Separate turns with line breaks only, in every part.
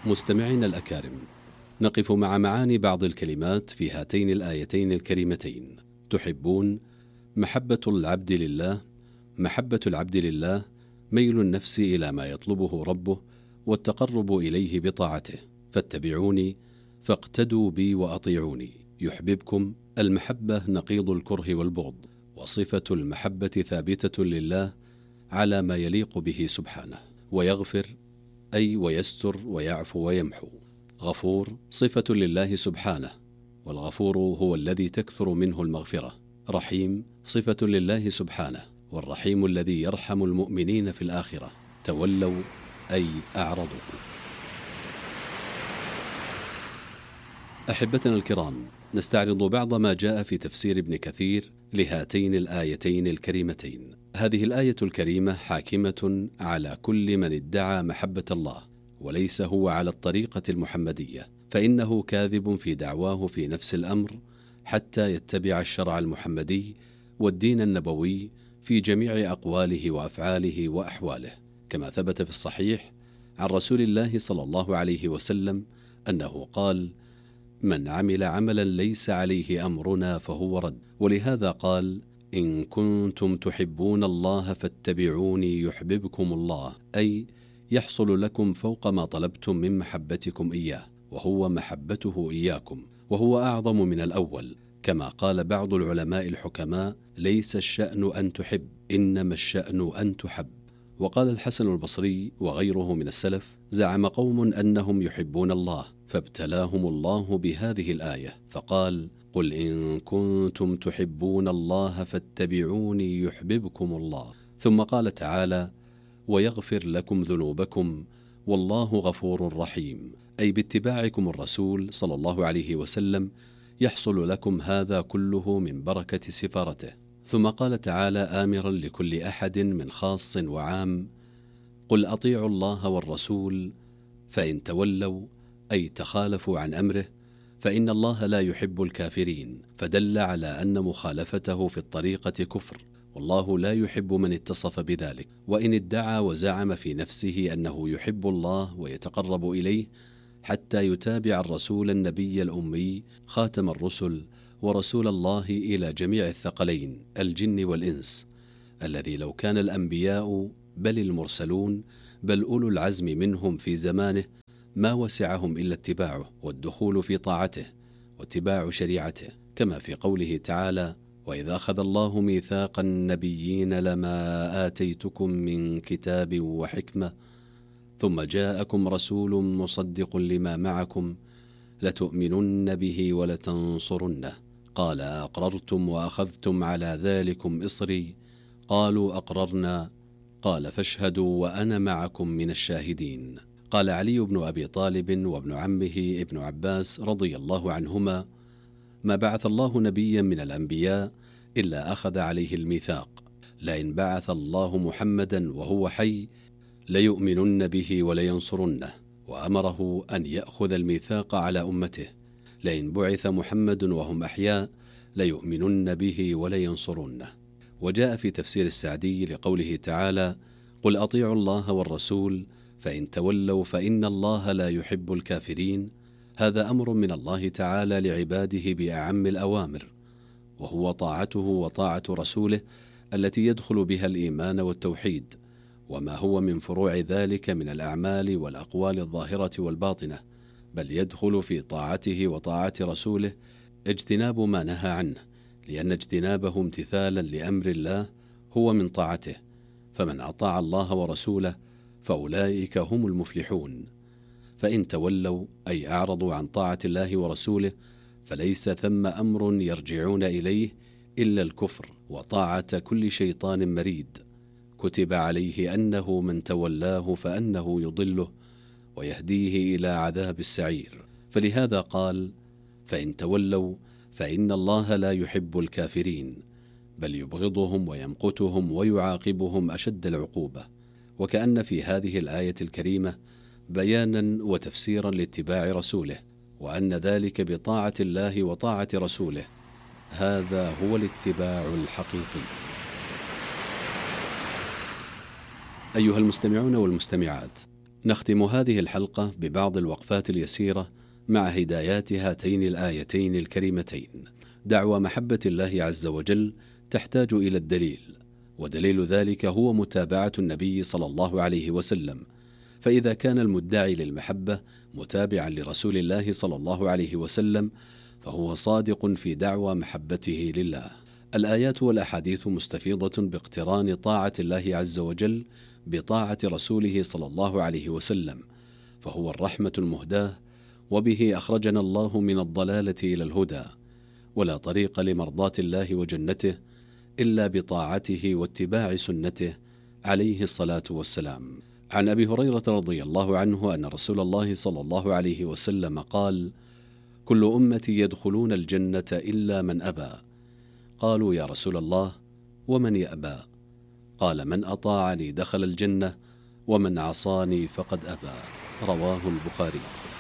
مستمعينا الأكارم، نقف مع معاني بعض الكلمات في هاتين الآيتين الكريمتين. تحبون، محبة العبد لله. محبة العبد لله ميل النفس إلى ما يطلبه ربه والتقرب إليه بطاعته. فاتبعوني فاقتدوا بي وأطيعوني يحببكم. المحبة نقيض الكره والبغض، وصفة المحبة ثابتة لله على ما يليق به سبحانه. ويغفر أي ويستر ويعفو ويمحو. غفور صفة لله سبحانه، والغفور هو الذي تكثر منه المغفرة. رحيم صفة لله سبحانه، والرحيم الذي يرحم المؤمنين في الآخرة. تولوا أي أعرضوا. أحبتنا الكرام، نستعرض بعض ما جاء في تفسير ابن كثير لهاتين الآيتين الكريمتين. هذه الآية الكريمة حاكمة على كل من ادعى محبة الله وليس هو على الطريقة المحمدية، فإنه كاذب في دعواه في نفس الأمر حتى يتبع الشرع المحمدي والدين النبوي في جميع أقواله وأفعاله وأحواله، كما ثبت في الصحيح عن رسول الله صلى الله عليه وسلم أنه قال: من عمل عملا ليس عليه أمرنا فهو رد. ولهذا قال: إن كنتم تحبون الله فاتبعوني يحببكم الله، أي يحصل لكم فوق ما طلبتم من محبتكم إياه، وهو محبته إياكم، وهو أعظم من الأول. كما قال بعض العلماء الحكماء: ليس الشأن أن تحب، إنما الشأن أن تحب. وقال الحسن البصري وغيره من السلف: زعم قوم أنهم يحبون الله فابتلاهم الله بهذه الآية فقال: قل إن كنتم تحبون الله فاتبعوني يحببكم الله. ثم قال تعالى: ويغفر لكم ذنوبكم والله غفور رحيم، أي باتباعكم الرسول صلى الله عليه وسلم يحصل لكم هذا كله من بركة سفارته. ثم قال تعالى آمرا لكل أحد من خاص وعام: قل أطيعوا الله والرسول فإن تولوا، أي تخالفوا عن أمره، فإن الله لا يحب الكافرين، فدل على أن مخالفته في الطريقة كفر، والله لا يحب من اتصف بذلك. وإن ادعى وزعم في نفسه أنه يحب الله ويتقرب إليه حتى يتابع الرسول النبي الأمي خاتم الرسل ورسول الله إلى جميع الثقلين الجن والإنس، الذي لو كان الأنبياء بل المرسلون بل أولو العزم منهم في زمانه ما وسعهم إلا اتباعه والدخول في طاعته واتباع شريعته، كما في قوله تعالى: وإذا أخذ الله ميثاق النبيين لما آتيتكم من كتاب وحكمة ثم جاءكم رسول مصدق لما معكم لتؤمنن به ولتنصرنه، قال أقررتم وأخذتم على ذلكم إصري، قالوا أقررنا، قال فاشهدوا وأنا معكم من الشاهدين. قال علي بن أبي طالب وابن عمه ابن عباس رضي الله عنهما: ما بعث الله نبيا من الأنبياء إلا أخذ عليه الميثاق، لئن بعث الله محمدا وهو حي ليؤمنن به ولينصرنه، وأمره أن يأخذ الميثاق على أمته، لئن بعث محمد وهم أحياء ليؤمنن به ولينصرنه. وجاء في تفسير السعدي لقوله تعالى: قل أطيعوا الله والرسول فإن تولوا فإن الله لا يحب الكافرين، هذا أمر من الله تعالى لعباده بأعم الأوامر، وهو طاعته وطاعة رسوله التي يدخل بها الإيمان والتوحيد، وما هو من فروع ذلك من الأعمال والأقوال الظاهرة والباطنة، بل يدخل في طاعته وطاعة رسوله اجتناب ما نهى عنه، لأن اجتنابه امتثالا لأمر الله هو من طاعته، فمن أطاع الله ورسوله فأولئك هم المفلحون. فإن تولوا أي أعرضوا عن طاعة الله ورسوله فليس ثم أمر يرجعون إليه إلا الكفر وطاعة كل شيطان مريد، كتب عليه أنه من تولاه فأنه يضله ويهديه إلى عذاب السعير. فلهذا قال: فإن تولوا فإن الله لا يحب الكافرين، بل يبغضهم ويمقتهم ويعاقبهم أشد العقوبة. وكأن في هذه الآية الكريمة بيانا وتفسيرا لاتباع رسوله، وأن ذلك بطاعة الله وطاعة رسوله، هذا هو الاتباع الحقيقي. أيها المستمعون والمستمعات، نختم هذه الحلقة ببعض الوقفات اليسيرة مع هدايات هاتين الآيتين الكريمتين. دعوى محبة الله عز وجل تحتاج إلى الدليل، ودليل ذلك هو متابعة النبي صلى الله عليه وسلم، فإذا كان المدعي للمحبة متابعا لرسول الله صلى الله عليه وسلم فهو صادق في دعوى محبته لله. الآيات والأحاديث مستفيضة باقتران طاعة الله عز وجل بطاعة رسوله صلى الله عليه وسلم، فهو الرحمة المهداة، وبه أخرجنا الله من الضلالة إلى الهدى، ولا طريق لمرضاة الله وجنته إلا بطاعته واتباع سنته عليه الصلاة والسلام. عن أبي هريرة رضي الله عنه أن رسول الله صلى الله عليه وسلم قال: كل أمتي يدخلون الجنة إلا من أبى. قالوا: يا رسول الله، ومن يأبى؟ قال: من أطاعني دخل الجنة، ومن عصاني فقد أبى. رواه البخاري.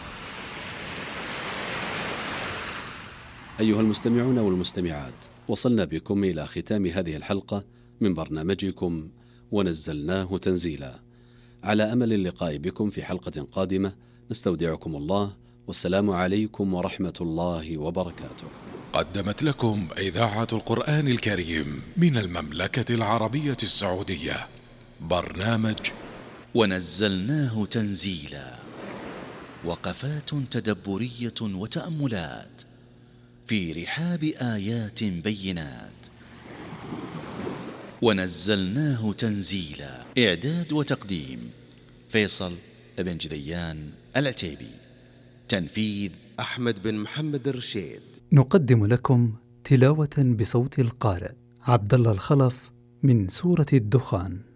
أيها المستمعون والمستمعات، وصلنا بكم إلى ختام هذه الحلقة من برنامجكم ونزلناه تنزيلا. على أمل اللقاء بكم في حلقة قادمة، نستودعكم الله، والسلام عليكم ورحمة الله وبركاته.
قدمت لكم إذاعة القرآن الكريم من المملكة العربية السعودية برنامج
ونزلناه تنزيلا، وقفات تدبرية وتأملات في رحاب آيات بينات. ونزلناه تنزيلا، إعداد وتقديم فيصل بن جذيان العتيبي، تنفيذ
أحمد بن محمد الرشيد.
نقدم لكم تلاوة بصوت القارئ عبد الله الخلف من سورة الدخان.